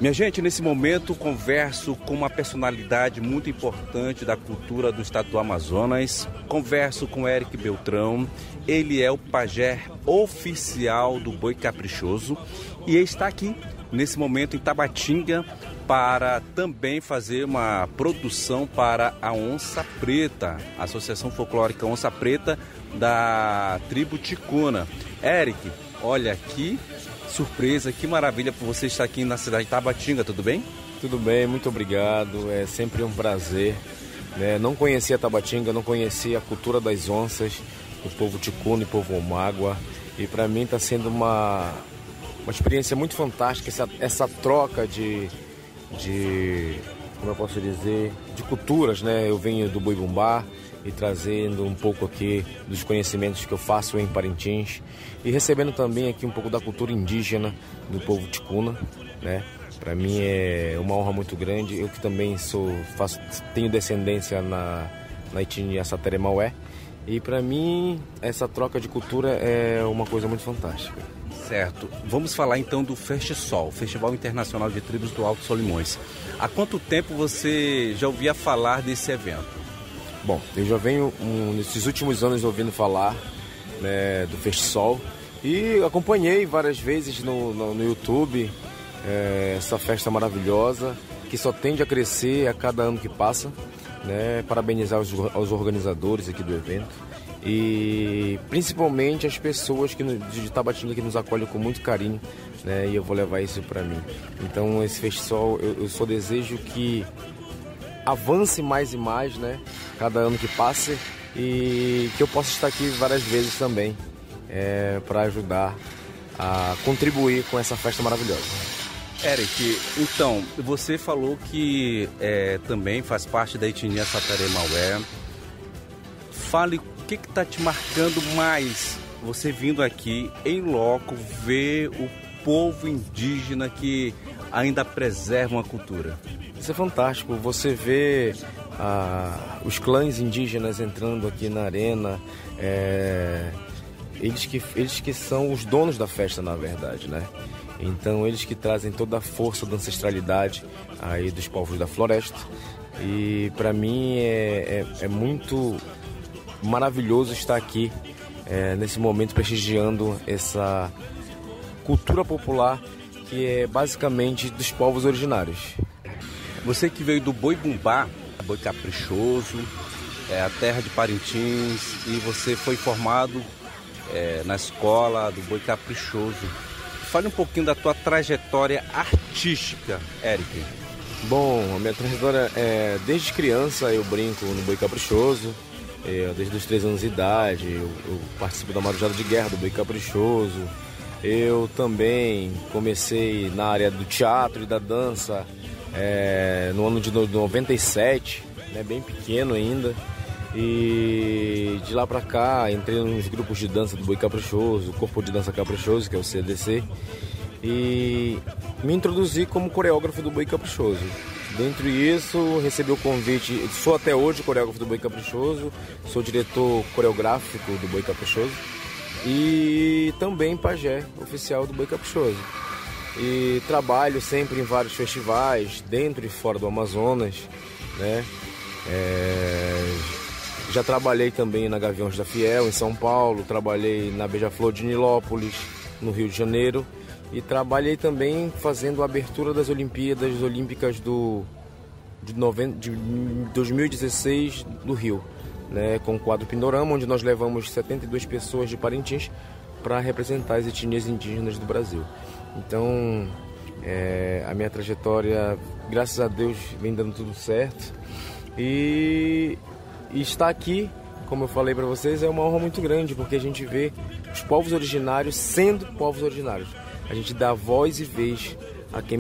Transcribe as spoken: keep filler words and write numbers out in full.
Minha gente, nesse momento converso com uma personalidade muito importante da cultura do estado do Amazonas. Converso com Eric Beltrão. Ele é o pajé oficial do Boi Caprichoso e ele está aqui nesse momento em Tabatinga para também fazer uma produção para a Onça Preta, a Associação Folclórica Onça Preta da tribo Ticuna. Eric, olha que surpresa, que maravilha por você estar aqui na cidade de Tabatinga, tudo bem? Tudo bem, muito obrigado, é sempre um prazer. Né? Não conhecia Tabatinga, não conhecia a cultura das onças, do povo Ticuna e povo Omágua, e para mim está sendo uma, uma experiência muito fantástica, essa, essa troca de, de, como eu posso dizer, de culturas, né? Eu venho do Boi Bumbá e trazendo um pouco aqui dos conhecimentos que eu faço em Parintins e recebendo também aqui um pouco da cultura indígena do povo Ticuna, né? Para mim é uma honra muito grande. Eu que também sou, faço, tenho descendência na, na etnia Sateré-Maué, e para mim essa troca de cultura é uma coisa muito fantástica. Certo. Vamos falar então do FestSol, Festival Internacional de Tribos do Alto Solimões. Há quanto tempo você já ouvia falar desse evento? Bom, eu já venho um, nesses últimos anos ouvindo falar, né, do FestSol e acompanhei várias vezes no, no, no YouTube é, essa festa maravilhosa que só tende a crescer a cada ano que passa, né? Parabenizar os, aos organizadores aqui do evento e principalmente as pessoas que, de Tabatinga que nos acolhem com muito carinho, né? E eu vou levar isso para mim. Então esse FestSol, eu, eu só desejo que avance mais e mais, né? Cada ano que passe, e que eu possa estar aqui várias vezes também é, para ajudar a contribuir com essa festa maravilhosa. Eric, então, você falou que é, também faz parte da etnia Sateré-Maué. Fale o que está te marcando mais, você vindo aqui em loco, ver o povo indígena que ainda preserva uma cultura. Isso é fantástico, você vê ah, os clãs indígenas entrando aqui na arena, é, eles, que, eles que são os donos da festa, na verdade, né? Então eles que trazem toda a força da ancestralidade aí dos povos da floresta, e para mim é, é, é muito maravilhoso estar aqui é, nesse momento prestigiando essa cultura popular que é basicamente dos povos originários. Você que veio do Boi Bumbá, Boi Caprichoso, é a terra de Parintins, e você foi formado é, na escola do Boi Caprichoso. Fale um pouquinho da tua trajetória artística, Eric. Bom, a minha trajetória é desde criança eu brinco no Boi Caprichoso, é, desde os três anos de idade, eu, eu participo da Marujada de Guerra do Boi Caprichoso. Eu também comecei na área do teatro e da dança é, no ano de noventa e sete, né, bem pequeno ainda. E de lá pra cá entrei nos grupos de dança do Boi Caprichoso, o Corpo de Dança Caprichoso, que é o C D C, e me introduzi como coreógrafo do Boi Caprichoso. Dentro disso, recebi o convite, sou até hoje coreógrafo do Boi Caprichoso, sou diretor coreográfico do Boi Caprichoso e também pajé oficial do Boi Caprichoso. E trabalho sempre em vários festivais, dentro e fora do Amazonas, né? É... Já trabalhei também na Gaviões da Fiel, em São Paulo, trabalhei na Beija-Flor de Nilópolis, no Rio de Janeiro, e trabalhei também fazendo a abertura das Olimpíadas Olímpicas do, de, noventa, de dois mil e dezesseis do Rio, né, com o quadro Pindorama, onde nós levamos setenta e duas pessoas de Parintins para representar as etnias indígenas do Brasil. Então, é, a minha trajetória, graças a Deus, vem dando tudo certo. E... E estar aqui, como eu falei para vocês, é uma honra muito grande, porque a gente vê os povos originários sendo povos originários. A gente dá voz e vez a quem